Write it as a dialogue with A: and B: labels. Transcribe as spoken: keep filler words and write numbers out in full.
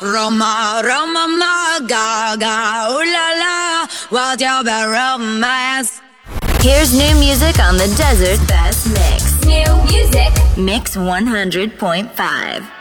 A: Roma, Roma, ma, ga, ga, ooh la la, what's your bad romance?
B: Here's new music on the Desert Best Mix.
C: New music.
B: Mix one hundred point five.